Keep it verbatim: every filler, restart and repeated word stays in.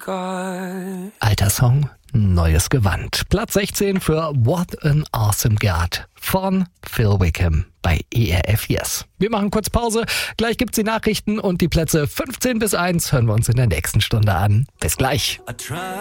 Alter Song, neues Gewand. Platz sechzehn für What an Awesome God von Phil Wickham bei E R F Yes. Wir machen kurz Pause, gleich gibt's die Nachrichten und die Plätze fünfzehn bis eins hören wir uns in der nächsten Stunde an. Bis gleich.